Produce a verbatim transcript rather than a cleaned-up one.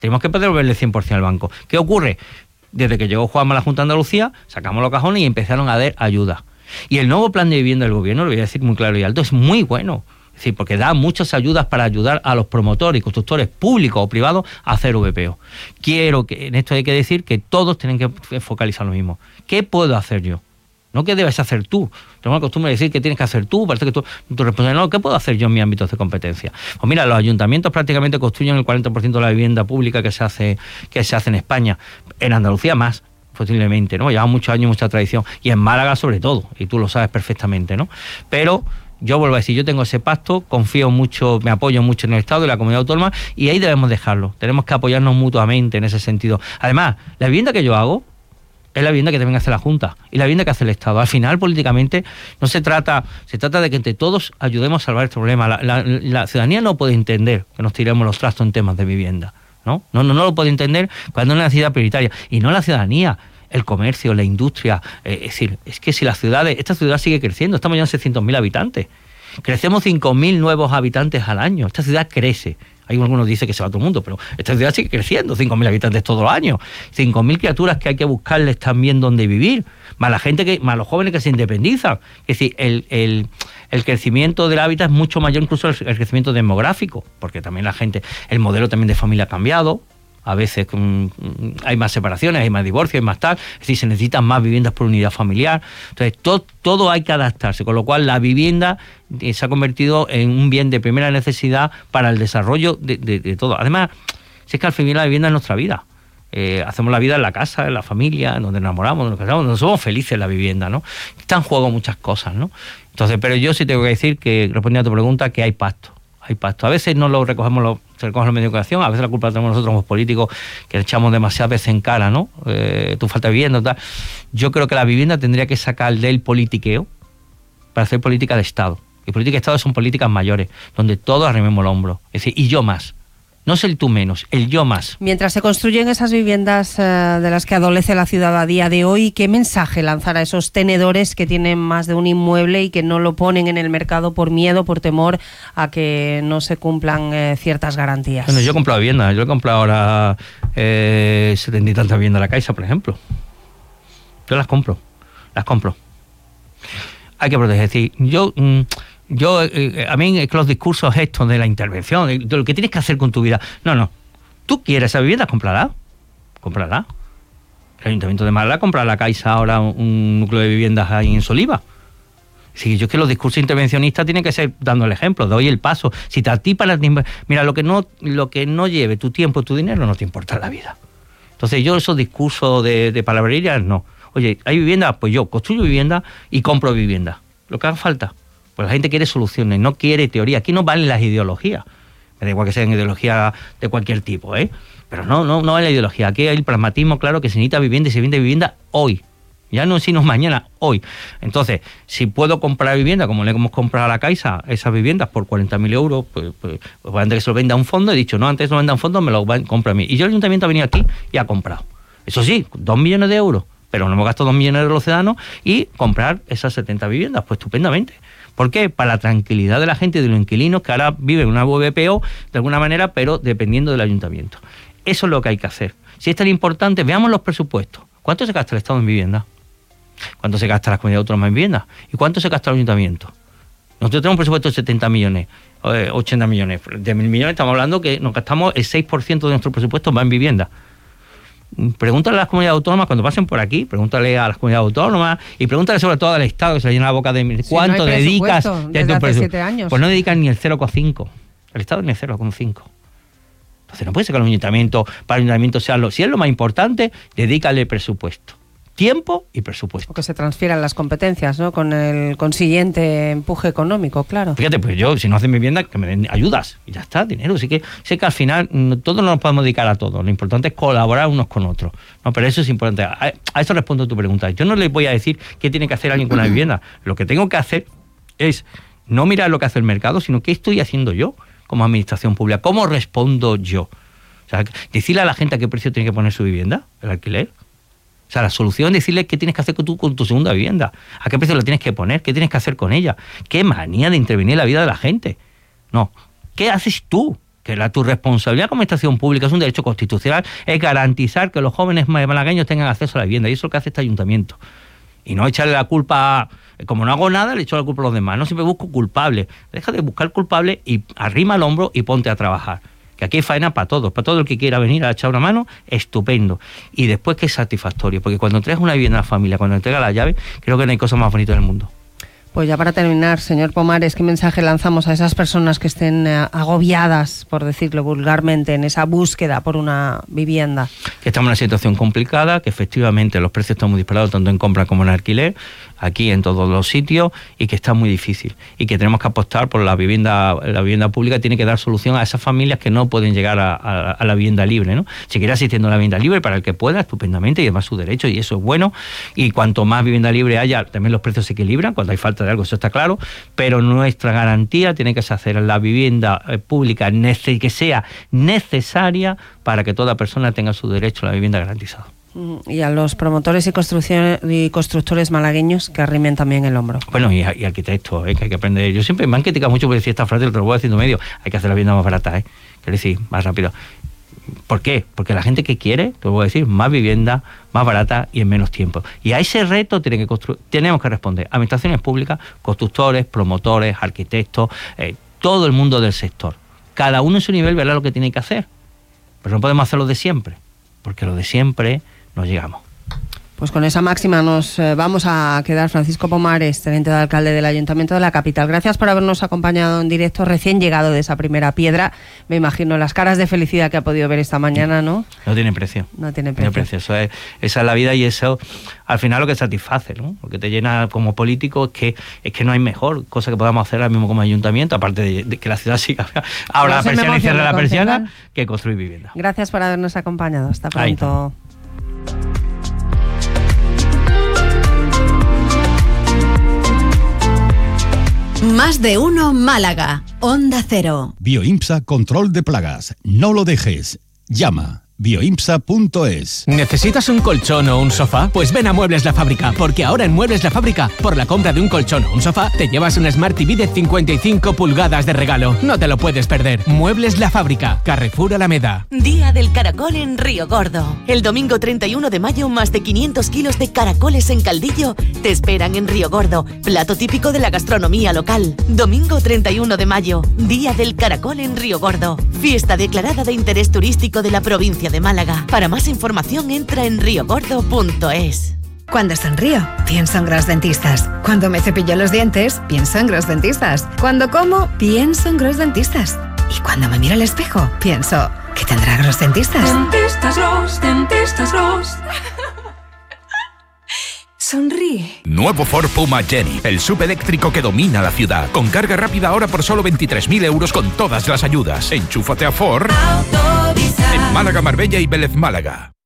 Tenemos que devolverle el cien por ciento al banco. ¿Qué ocurre? Desde que llegó Juanma a la Junta de Andalucía, sacamos los cajones y empezaron a dar ayuda. Y el nuevo plan de vivienda del gobierno, lo voy a decir muy claro y alto, es muy bueno. Es decir, porque da muchas ayudas para ayudar a los promotores y constructores públicos o privados a hacer V P O. Quiero que, en esto hay que decir que todos tienen que focalizar lo mismo. ¿Qué puedo hacer yo? No que debes hacer tú. Tengo la costumbre de decir que tienes que hacer tú, parece que tú, tu responsabilidad, no, ¿qué puedo hacer yo en mi ámbito de competencia? Pues mira, los ayuntamientos prácticamente construyen el cuarenta por ciento de la vivienda pública que se hace, que se hace en España. En Andalucía más, posiblemente, ¿no? Lleva muchos años, mucha tradición. Y en Málaga sobre todo, y tú lo sabes perfectamente, ¿no? Pero yo vuelvo a decir, yo tengo ese pacto, confío mucho, me apoyo mucho en el Estado y la comunidad autónoma, y ahí debemos dejarlo. Tenemos que apoyarnos mutuamente en ese sentido. Además, la vivienda que yo hago es la vivienda que también hace la Junta y la vivienda que hace el Estado. Al final, políticamente, no se trata, se trata de que entre todos ayudemos a salvar este problema. La, la, la ciudadanía no puede entender que nos tiremos los trastos en temas de vivienda, ¿no? No, no, no lo puede entender cuando es una necesidad prioritaria. Y no la ciudadanía, el comercio, la industria. Eh, es decir, es que si las ciudades, esta ciudad sigue creciendo, estamos ya en seiscientos mil habitantes. Crecemos cinco mil nuevos habitantes al año. Esta ciudad crece. Hay algunos dicen que se va a todo el mundo, pero esta ciudad sigue creciendo, cinco mil habitantes todos los años, cinco mil criaturas que hay que buscarles también donde vivir, más la gente que, más los jóvenes que se independizan. Es decir, el, el, el crecimiento del hábitat es mucho mayor incluso el, el crecimiento demográfico, porque también la gente, el modelo también de familia ha cambiado. A veces um, hay más separaciones, hay más divorcios, hay más tal, es decir, se necesitan más viviendas por unidad familiar. Entonces, todo, todo hay que adaptarse, con lo cual la vivienda eh, se ha convertido en un bien de primera necesidad para el desarrollo de, de, de todo. Además, si es que al final la vivienda es nuestra vida. Eh, hacemos la vida en la casa, en la familia, donde nos enamoramos, donde nos casamos, donde somos felices en la vivienda, ¿no? Está en juego muchas cosas, ¿no? Entonces, pero yo sí tengo que decir que, respondiendo a tu pregunta, que hay pacto. Hay pacto. A veces no lo recogemos los, se recogen los medios de comunicación, a veces la culpa la tenemos nosotros como políticos que le echamos demasiadas veces en cara, ¿no? Eh, tú falta vivienda, tal. Yo creo que la vivienda tendría que sacar del politiqueo para hacer política de Estado. Y política de Estado son políticas mayores, donde todos arrimemos el hombro. Es decir, y yo más. No es el tú menos, el yo más. Mientras se construyen esas viviendas eh, de las que adolece la ciudad a día de hoy, ¿qué mensaje lanzar a esos tenedores que tienen más de un inmueble y que no lo ponen en el mercado por miedo, por temor a que no se cumplan eh, ciertas garantías? Bueno, yo he comprado viviendas, yo he comprado ahora eh, setenta y tantas viviendas a la Caixa, por ejemplo. Yo las compro, las compro. Hay que proteger, es decir, yo... Mm, Yo, eh, a mí, es que los discursos estos de la intervención, de lo que tienes que hacer con tu vida. No, no. Tú quieres esa vivienda, cómprala. Cómprala. El Ayuntamiento de Málaga compra la Caixa ahora un, un núcleo de viviendas ahí en Soliva. Sí, yo es que los discursos intervencionistas tienen que ser dando el ejemplo, doy el paso. Si te atipas, mira, lo que no, lo que no lleve tu tiempo, tu dinero, no te importa la vida. Entonces yo esos discursos de, de palabrerías, no. Oye, ¿hay vivienda? Pues yo construyo vivienda y compro vivienda. Lo que haga falta. Pues la gente quiere soluciones, no quiere teoría. Aquí no valen las ideologías. Me da igual que sean ideologías de cualquier tipo, ¿eh? Pero no, no, no vale la ideología. Aquí hay el pragmatismo, claro, que se necesita vivienda y se vende vivienda hoy. Ya no sino mañana, hoy. Entonces, si puedo comprar vivienda, como le hemos comprado a la Caixa, esas viviendas por cuarenta mil euros, pues, pues, pues antes que se lo venda a un fondo, he dicho, no, antes que se lo venda a un fondo, me lo compra a mí. Y yo el Ayuntamiento ha venido aquí y ha comprado. Eso sí, dos millones de euros, pero no hemos gastado dos millones de euros los ciudadanos y comprar esas setenta viviendas, pues estupendamente. ¿Por qué? Para la tranquilidad de la gente y de los inquilinos que ahora viven una V P O de alguna manera, pero dependiendo del ayuntamiento. Eso es lo que hay que hacer. Si es tan importante, veamos los presupuestos. ¿Cuánto se gasta el Estado en vivienda? ¿Cuánto se gasta la comunidad autónoma en vivienda? ¿Y cuánto se gasta el ayuntamiento? Nosotros tenemos un presupuesto de setenta millones, ochenta millones. De mil millones estamos hablando que nos gastamos el seis por ciento de nuestro presupuesto va en vivienda. Pregúntale a las comunidades autónomas cuando pasen por aquí, pregúntale a las comunidades autónomas y pregúntale sobre todo al Estado, que se le llena la boca de cuánto si no dedicas desde hace siete años. Pues no dedican ni el cero coma cinco. El Estado ni el cero coma cinco. Entonces no puede ser que el ayuntamiento, para el ayuntamiento sea lo, si es lo más importante, dedícale presupuesto. Tiempo y presupuesto. O que se transfieran las competencias, ¿no? Con el consiguiente empuje económico, claro. Fíjate, pues yo, si no hacen vivienda, que me den ayudas. Y ya está, dinero. Así que sé que al final no, todos no nos podemos dedicar a todo. Lo importante es colaborar unos con otros. No, pero eso es importante. A, a eso respondo a tu pregunta. Yo no les voy a decir qué tiene que hacer alguien con una vivienda. Lo que tengo que hacer es no mirar lo que hace el mercado, sino qué estoy haciendo yo como administración pública. ¿Cómo respondo yo? O sea, decirle a la gente a qué precio tiene que poner su vivienda, el alquiler. O sea, la solución es decirle qué tienes que hacer tú con tu segunda vivienda, a qué precio la tienes que poner, qué tienes que hacer con ella. Qué manía de intervenir en la vida de la gente. No, ¿qué haces tú que la, tu responsabilidad como administración pública, es un derecho constitucional, es garantizar que los jóvenes malagueños tengan acceso a la vivienda, y eso es lo que hace este ayuntamiento. Y no echarle la culpa, a, como no hago nada, le echo la culpa a los demás, no siempre busco culpables, deja de buscar culpables y arrima el hombro y ponte a trabajar. Que aquí hay faena para todos, para todo el que quiera venir a echar una mano, estupendo. Y después que es satisfactorio, porque cuando entregas una vivienda a la familia, cuando entregas la llave, creo que no hay cosa más bonita del mundo. Pues ya para terminar, señor Pomares, ¿qué mensaje lanzamos a esas personas que estén eh, agobiadas, por decirlo vulgarmente, en esa búsqueda por una vivienda? Que estamos en una situación complicada, que efectivamente los precios están muy disparados tanto en compra como en alquiler, aquí en todos los sitios, y que está muy difícil. Y que tenemos que apostar por la vivienda, la vivienda pública tiene que dar solución a esas familias que no pueden llegar a, a, a la vivienda libre, ¿no? Seguirá existiendo la vivienda libre para el que pueda, estupendamente, y además su derecho, y eso es bueno. Y cuanto más vivienda libre haya, también los precios se equilibran, cuando hay falta de algo, eso está claro, pero nuestra garantía tiene que ser hacer la vivienda pública que sea necesaria para que toda persona tenga su derecho a la vivienda garantizado. Y a los promotores y, construcciones, y constructores malagueños que arrimen también el hombro. Bueno, y, y arquitectos, ¿eh? Que hay que aprender. Yo siempre me han criticado mucho por decir esta frase, te lo voy haciendo medio, hay que hacer la vivienda más barata, ¿eh? Quiero decir, más rápido. ¿Por qué? Porque la gente que quiere, te voy a decir, más vivienda, más barata y en menos tiempo. Y a ese reto tiene que constru- tenemos que responder administraciones públicas, constructores, promotores, arquitectos, eh, todo el mundo del sector. Cada uno en su nivel verá lo que tiene que hacer. Pero no podemos hacer lo de siempre, porque lo de siempre no llegamos. Pues con esa máxima nos eh, vamos a quedar. Francisco Pomares, teniente de alcalde del Ayuntamiento de la capital. Gracias por habernos acompañado en directo, recién llegado de esa primera piedra. Me imagino las caras de felicidad que ha podido ver esta mañana, ¿no? No tiene precio. No tiene precio. No tiene precio. Eso es, esa es la vida y eso, al final, lo que satisface, ¿no? Lo que te llena como político es que es que no hay mejor cosa que podamos hacer ahora mismo como ayuntamiento, aparte de, de que la ciudad siga abra la persiana y cierre la persiana, que construir vivienda. Gracias por habernos acompañado. Hasta pronto. Más de uno Málaga, Onda Cero. Bioimpsa Control de Plagas. No lo dejes. Llama. bioimpsa punto es. ¿Necesitas un colchón o un sofá? Pues ven a Muebles La Fábrica, porque ahora en Muebles La Fábrica, por la compra de un colchón o un sofá, te llevas un Smart T V de cincuenta y cinco pulgadas de regalo. No te lo puedes perder. Muebles La Fábrica, Carrefour Alameda. Día del caracol en Río Gordo. El domingo treinta y uno de mayo, más de quinientos kilos de caracoles en caldillo te esperan en Río Gordo, plato típico de la gastronomía local. Domingo treinta y uno de mayo, Día del caracol en Río Gordo. Fiesta declarada de interés turístico de la provincia de Málaga. Para más información entra en riogordo punto es. Cuando sonrío, pienso en Gros Dentistas. Cuando me cepillo los dientes, pienso en Gros Dentistas. Cuando como, pienso en Gros Dentistas. Y cuando me miro al espejo, pienso, ¿qué tendrá Gros Dentistas? Dentistas Gros, Dentistas Gros. Sonríe. Nuevo Ford Puma Jenny, el sub eléctrico que domina la ciudad. Con carga rápida ahora por solo veintitrés mil euros con todas las ayudas. Enchúfate a Ford en Málaga, Marbella y Vélez Málaga.